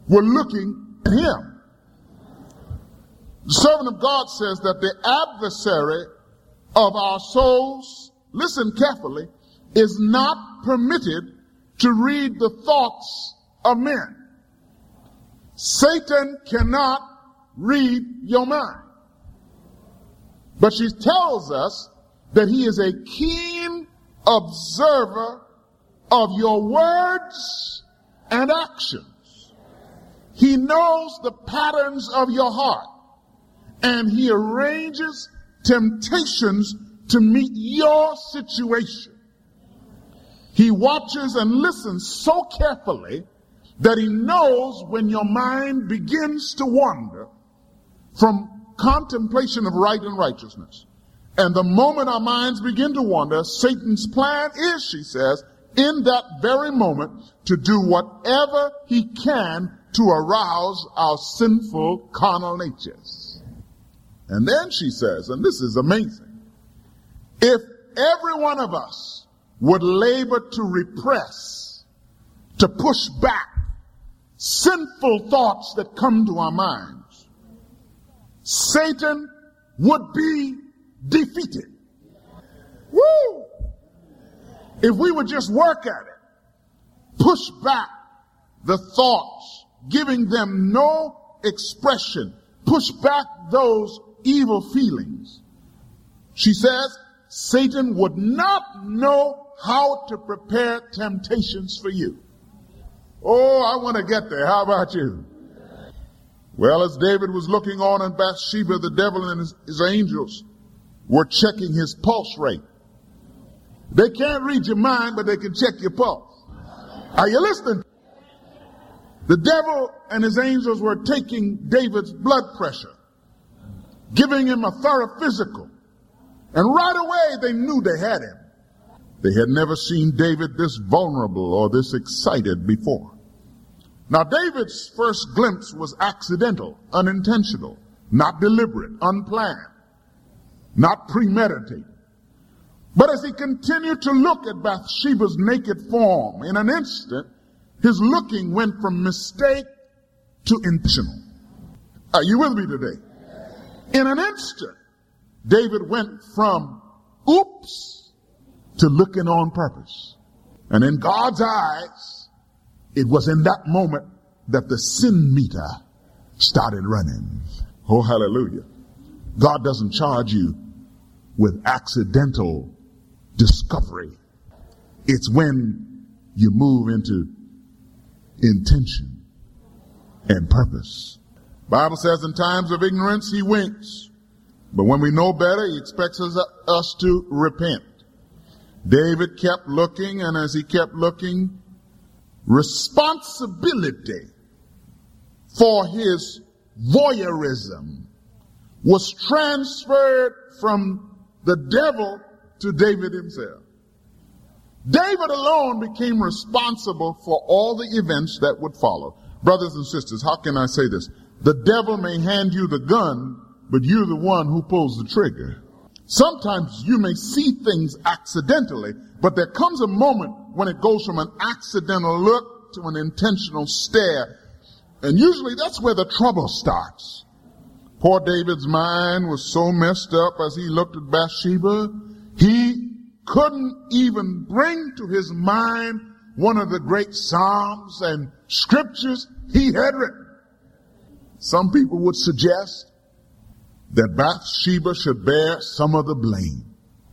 were looking at him. The servant of God says that the adversary of our souls, listen carefully, is not permitted to read the thoughts of men. Satan cannot read your mind. But she tells us that he is a keen observer of your words and actions. He knows the patterns of your heart, and he arranges temptations to meet your situation. He watches and listens so carefully that he knows when your mind begins to wander from contemplation of right and righteousness. And the moment our minds begin to wander, Satan's plan is, she says, in that very moment to do whatever he can to arouse our sinful carnal natures. And then she says, and this is amazing, if every one of us would labor to repress, to push back sinful thoughts that come to our minds, Satan would be defeated. Woo! If we would just work at it, push back the thoughts, giving them no expression, push back those evil feelings. She says Satan would not know how to prepare temptations for you. Oh, I want to get there. How about you? Well, as David was looking on in Bathsheba, the devil and his angels were checking his pulse rate. They can't read your mind, but they can check your pulse. Are you listening? The devil and his angels were taking David's blood pressure, giving him a thorough physical. And right away they knew they had him. They had never seen David this vulnerable or this excited before. Now, David's first glimpse was accidental, unintentional, not deliberate, unplanned, not premeditated. But as he continued to look at Bathsheba's naked form, in an instant, his looking went from mistake to intentional. Are you with me today? In an instant, David went from oops to looking on purpose. And in God's eyes, it was in that moment that the sin meter started running. Oh, hallelujah. God doesn't charge you with accidental discovery. It's when you move into intention and purpose. Bible says in times of ignorance, he winks. But when we know better, he expects us to repent. David kept looking, and as he kept looking, responsibility for his voyeurism was transferred from the devil to David himself. David alone became responsible for all the events that would follow. Brothers and sisters, how can I say this? The devil may hand you the gun, but you're the one who pulls the trigger. Sometimes you may see things accidentally, but there comes a moment when it goes from an accidental look to an intentional stare. And usually that's where the trouble starts. Poor David's mind was so messed up as he looked at Bathsheba, he couldn't even bring to his mind one of the great psalms and scriptures he had written. Some people would suggest that Bathsheba should bear some of the blame.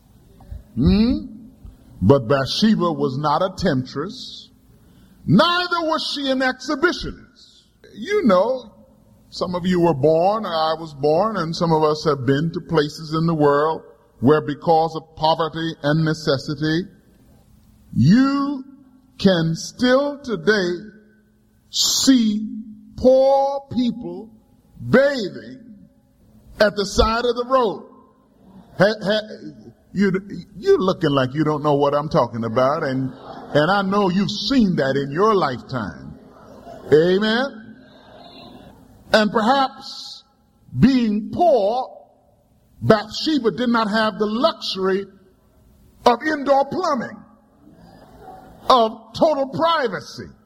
But Bathsheba was not a temptress. Neither was she an exhibitionist. You know, some of you were born, I was born, and some of us have been to places in the world where because of poverty and necessity, you can still today see poor people bathing at the side of the road. You're looking like you don't know what I'm talking about, and I know you've seen that in your lifetime. Amen? And perhaps being poor, Bathsheba did not have the luxury of indoor plumbing, of total privacy.